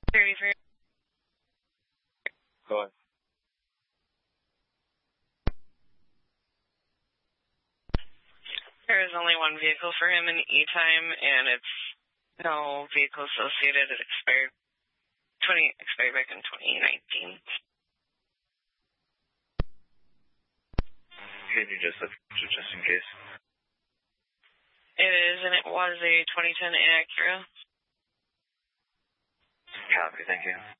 33. Go ahead. There is only one vehicle for him in E-Time, and it's no vehicle associated. It expired back in 2019. Can you just in case? It is, and it was a 2010 Acura. Copy, thank you.